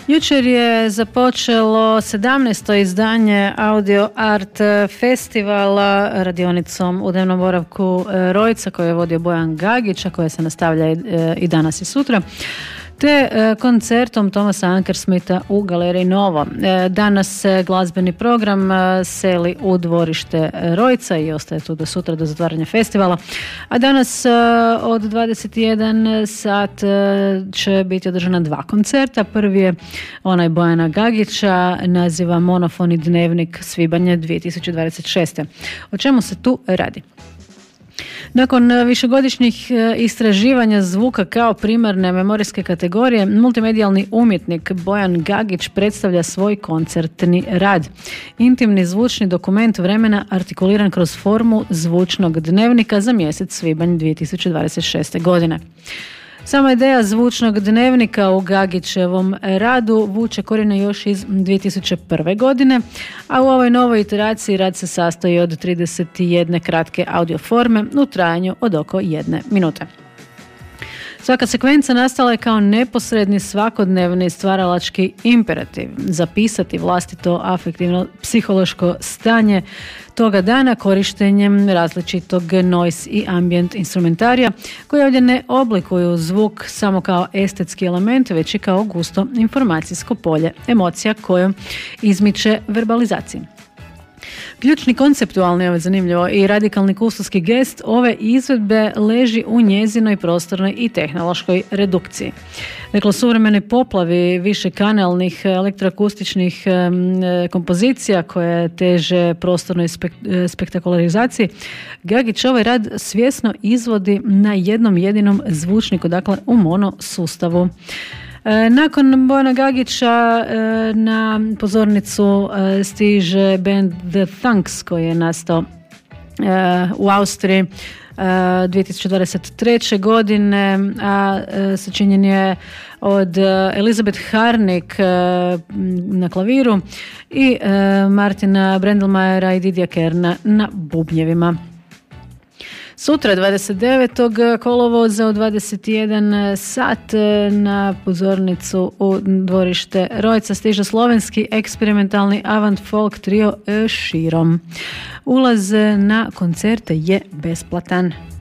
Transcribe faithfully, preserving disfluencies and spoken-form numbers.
Jučer je započelo sedamnaesto izdanje Audio Art festivala radionicom u dnevnom boravku Rojca koju je vodio Bojan Gagić, a koja se nastavlja i danas i sutra, te koncertom Thomasa Ankersmitha u Galeriji Novo. Danas se glazbeni program seli u dvorište Rojca i ostaje tu do sutra, do zatvaranja festivala. A danas od dvadeset jedan sat će biti održana dva koncerta. Prvi je onaj Bojana Gagića, naziva Monofoni dnevnik svibanja dvije tisuće dvadeset šeste. O čemu se tu radi? Nakon višegodišnjih istraživanja zvuka kao primarne memorijske kategorije, multimedijalni umjetnik Bojan Gagić predstavlja svoj koncertni rad. Intimni zvučni dokument vremena artikuliran kroz formu zvučnog dnevnika za mjesec svibanj dvije tisuće dvadeset šeste. godine. Sama ideja zvučnog dnevnika u Gagićevom radu vuče korijene još iz dvije tisuće prve. godine, a u ovoj novoj iteraciji rad se sastoji od trideset jedne kratke audio forme u trajanju od oko jedne minute. Svaka sekvenca nastala je kao neposredni svakodnevni stvaralački imperativ, zapisati vlastito afektivno psihološko stanje toga dana korištenjem različitog noise i ambient instrumentarija koji ovdje ne oblikuju zvuk samo kao estetski element, već i kao gusto informacijsko polje emocija kojom izmiče verbalizaciji. Ključni konceptualni, ovo je zanimljivo, i radikalni kustovski gest ove izvedbe leži u njezinoj prostornoj i tehnološkoj redukciji. Dakle, suvremene poplavi višekanalnih elektroakustičnih kompozicija koje teže prostornoj spek- spektakularizaciji, Gagić ovaj rad svjesno izvodi na jednom jedinom zvučniku, dakle u mono sustavu. Nakon Bojana Gagića na pozornicu stiže band The Thunks koji je nastao u Austriji dvije tisuće dvadeset treće. godine, a sačinjen je od Elizabeth Harnick na klaviru i Martina Brendelmajera i Didija Kerna na bubnjevima. Sutra, dvadeset devetog kolovoza u dvadeset jedan sat na pozornicu u dvorište Rojca stiže slovenski eksperimentalni avant folk trio Širom. Ulaz na koncerte je besplatan.